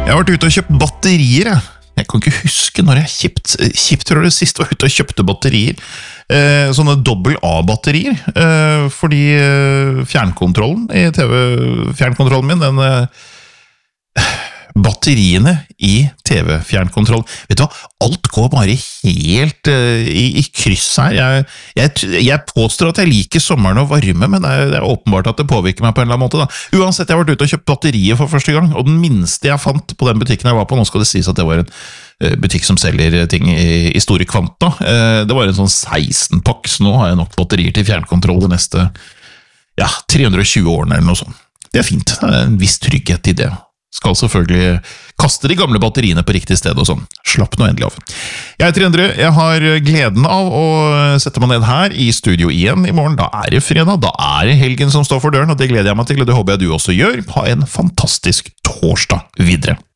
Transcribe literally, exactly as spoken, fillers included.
Jeg har vært ute og kjøpt batterier, jeg. Jeg kan ikke huske når jeg kjøpt, kjøpt tror jeg det sist var ute og kjøpte batterier. Eh, sånne dobbel A-batterier. Eh, fordi eh, fjernkontrollen i T V-fjernkontrollen min, den eh, batteriene i T V-fjernkontroll. Vet du hva? Alt går bare helt uh, i, i kryss her. Jeg, jeg, jeg påstår at jeg liker sommeren og varme, men det er, det er åpenbart at det påvirker meg på en eller annen måte. Da. Uansett, jeg har vært ute og kjøpt batterier for første gang, og den minste jeg fant på den butikken jeg var på, nå skal det sies at det var en uh, butikk som selger ting i, i store kvanta. Uh, det var en sånn seksten-pakk, så nå har jeg nok batterier til fjernkontroll de neste ja, tre hundre og tjue årene eller noe sånt. Det er fint. Det er en viss trygghet i det. Skal selvfølgelig kaste de gamle batteriene på riktig sted og sånn. Slapp nå endelig av. Jeg heter Endre, jeg har gleden av å sette meg ned her i studio igjen i morgen. Da er det fredag, da er det helgen som står for døren, og det gleder jeg meg til, og det håper jeg du også gjør. Ha en fantastisk torsdag videre.